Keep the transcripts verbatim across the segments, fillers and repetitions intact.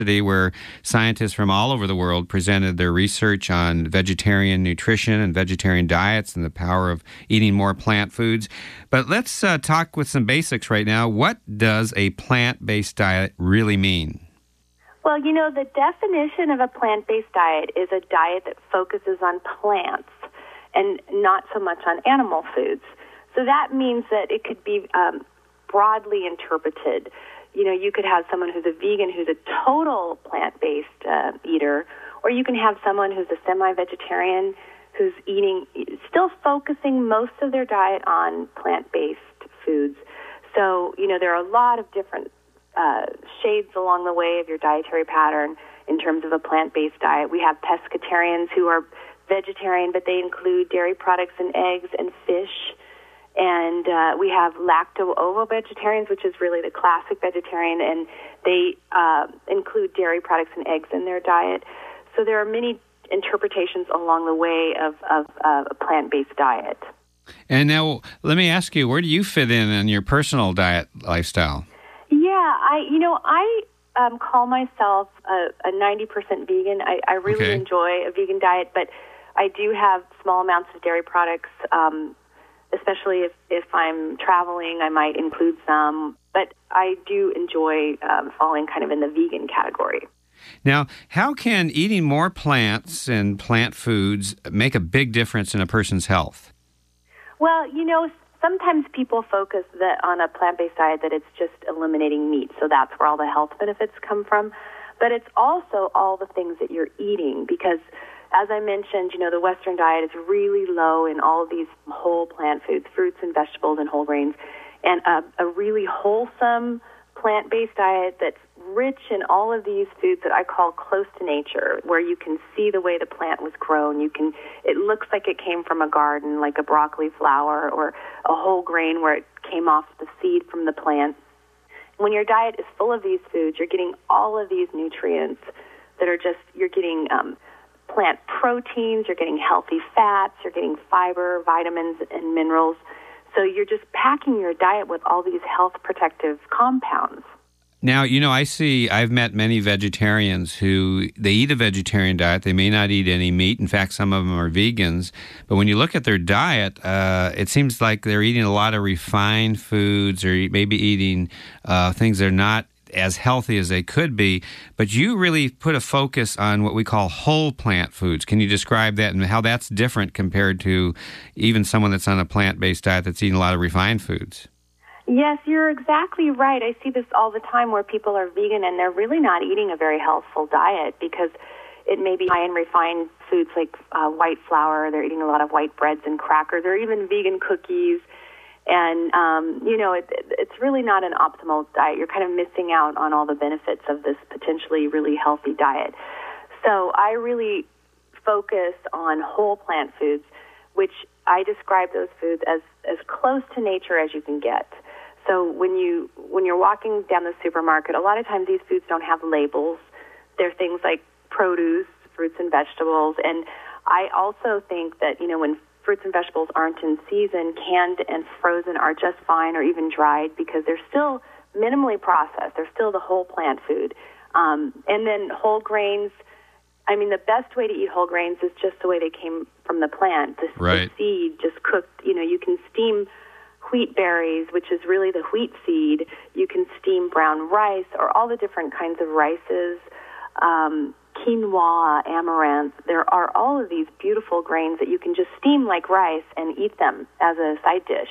where scientists from all over the world presented their research on vegetarian nutrition and vegetarian diets and the power of eating more plant foods. But let's uh, talk with some basics right now. What does a plant-based diet really mean? Well, you know, the definition of a plant-based diet is a diet that focuses on plants and not so much on animal foods. So that means that it could be um, broadly interpreted. You know, you could have someone who's a vegan who's a total plant-based uh, eater, or you can have someone who's a semi-vegetarian who's eating, still focusing most of their diet on plant-based foods. So, you know, there are a lot of different uh, shades along the way of your dietary pattern in terms of a plant-based diet. We have pescatarians who are vegetarian, but they include dairy products and eggs and fish. And uh, we have lacto-ovo-vegetarians, which is really the classic vegetarian, and they uh, include dairy products and eggs in their diet. So there are many interpretations along the way of, of uh, a plant-based diet. And now, let me ask you, where do you fit in in your personal diet lifestyle? Yeah, I you know, I um, call myself a, a ninety percent vegan. I, I really Okay. enjoy a vegan diet, but I do have small amounts of dairy products. Um, Especially if, if I'm traveling, I might include some. But I do enjoy um, falling kind of in the vegan category. Now, how can eating more plants and plant foods make a big difference in a person's health? Well, you know, sometimes people focus that on a plant-based diet that it's just eliminating meat. So that's where all the health benefits come from. But it's also all the things that you're eating because, as I mentioned, you know, the Western diet is really low in all of these whole plant foods, fruits and vegetables and whole grains, and a, a really wholesome plant-based diet that's rich in all of these foods that I call close to nature, where you can see the way the plant was grown. You can, it looks like it came from a garden, like a broccoli flower, or a whole grain where it came off the seed from the plant. When your diet is full of these foods, you're getting all of these nutrients that are just, you're getting um, plant proteins, you're getting healthy fats, you're getting fiber, vitamins, and minerals. So you're just packing your diet with all these health protective compounds. Now, you know, I see, I've met many vegetarians who, they eat a vegetarian diet. They may not eat any meat. In fact, some of them are vegans. But when you look at their diet, uh, it seems like they're eating a lot of refined foods or maybe eating uh, things that are not as healthy as they could be, but you really put a focus on what we call whole plant foods. Can you describe that and how that's different compared to even someone that's on a plant-based diet that's eating a lot of refined foods? Yes, you're exactly right. I see this all the time where people are vegan and they're really not eating a very healthful diet because it may be high in refined foods like uh, white flour. They're eating a lot of white breads and crackers or even vegan cookies. And, um, you know, it, it's really not an optimal diet. You're kind of missing out on all the benefits of this potentially really healthy diet. So I really focus on whole plant foods, which I describe those foods as, as close to nature as you can get. So when, you, when you're walking down the supermarket, a lot of times these foods don't have labels. They're things like produce, fruits and vegetables. And I also think that, you know, when fruits and vegetables aren't in season, canned and frozen are just fine, or even dried, because they're still minimally processed. They're still the whole plant food. Um, and then whole grains, I mean, the best way to eat whole grains is just the way they came from the plant. The, Right. the seed just cooked. You know, you can steam wheat berries, which is really the wheat seed. You can steam brown rice or all the different kinds of rices. Um, quinoa, amaranth, there are all of these beautiful grains that you can just steam like rice and eat them as a side dish.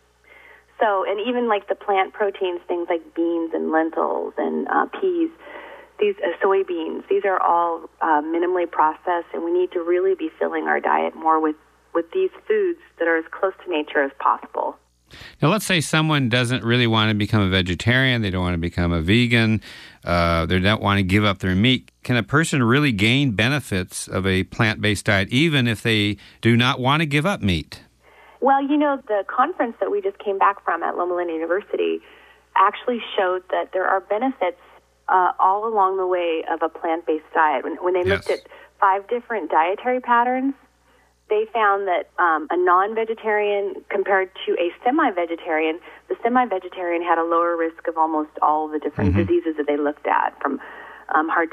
So, and even like the plant proteins, things like beans and lentils and uh, peas, these uh, soybeans, these are all uh, minimally processed, and we need to really be filling our diet more with, with these foods that are as close to nature as possible. Now, let's say someone doesn't really want to become a vegetarian, they don't want to become a vegan, uh, they don't want to give up their meat. Can a person really gain benefits of a plant-based diet even if they do not want to give up meat? Well, you know, the conference that we just came back from at Loma Linda University actually showed that there are benefits uh, all along the way of a plant-based diet. When, when they Yes. looked at five different dietary patterns, they found that um, a non-vegetarian compared to a semi-vegetarian, the semi-vegetarian had a lower risk of almost all the different Mm-hmm. diseases that they looked at, from um, hard